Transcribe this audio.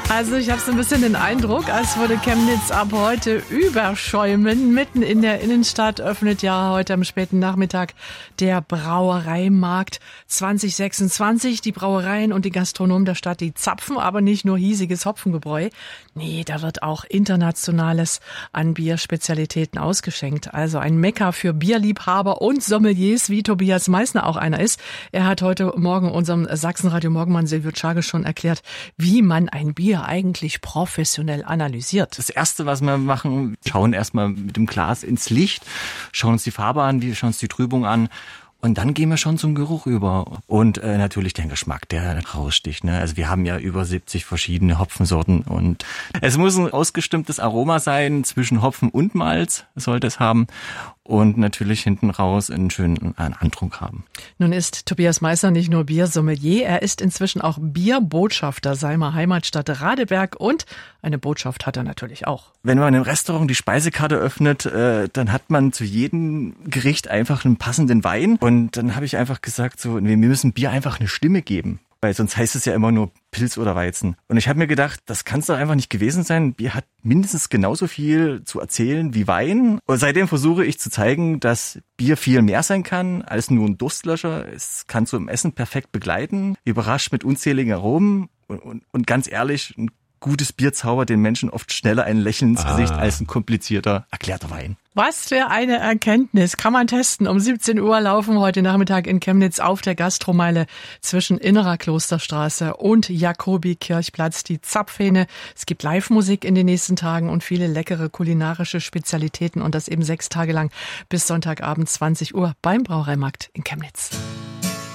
Also ich habe so ein bisschen den Eindruck, als würde Chemnitz ab heute überschäumen. Mitten in der Innenstadt öffnet ja heute am späten Nachmittag der Brauereimarkt 2026. Die Brauereien und die Gastronomen der Stadt, die zapfen aber nicht nur hiesiges Hopfengebräu. Nee, da wird auch Internationales an Bierspezialitäten ausgeschenkt. Also ein Mekka für Bierliebhaber und Sommeliers, wie Tobias Meissner auch einer ist. Er hat heute Morgen unserem Sachsenradio Morgenmann Silvio Czage schon erklärt, wie man ein Bier eigentlich professionell analysiert. Das Erste, was wir machen, schauen erstmal mit dem Glas ins Licht, schauen uns die Farbe an, schauen uns die Trübung an. Und dann gehen wir schon zum Geruch über. Und natürlich den Geschmack, der raussticht. Ne? Also wir haben ja über 70 verschiedene Hopfensorten. Und es muss ein ausgestimmtes Aroma sein, zwischen Hopfen und Malz sollte es haben. Und natürlich hinten raus einen schönen Antrunk haben. Nun ist Tobias Meissner nicht nur Biersommelier, er ist inzwischen auch Bierbotschafter seiner Heimatstadt Radeberg und eine Botschaft hat er natürlich auch. Wenn man im Restaurant die Speisekarte öffnet, dann hat man zu jedem Gericht einfach einen passenden Wein. Und dann habe ich einfach gesagt, so, wir müssen Bier einfach eine Stimme geben. Weil sonst heißt es ja immer nur Pilz oder Weizen. Und ich habe mir gedacht, das kann es doch einfach nicht gewesen sein. Bier hat mindestens genauso viel zu erzählen wie Wein. Und seitdem versuche ich zu zeigen, dass Bier viel mehr sein kann als nur ein Durstlöscher. Es kann zum Essen perfekt begleiten, überrascht mit unzähligen Aromen und ganz ehrlich, ein gutes Bier zaubert den Menschen oft schneller ein Lächeln ins Gesicht als ein komplizierter, erklärter Wein. Was für eine Erkenntnis. Kann man testen. Um 17 Uhr laufen heute Nachmittag in Chemnitz auf der Gastromeile zwischen Innerer Klosterstraße und Jakobi-Kirchplatz die Zapfhähne. Es gibt Live-Musik in den nächsten Tagen und viele leckere kulinarische Spezialitäten und das eben 6 Tage lang bis Sonntagabend 20 Uhr beim Brauereimarkt in Chemnitz.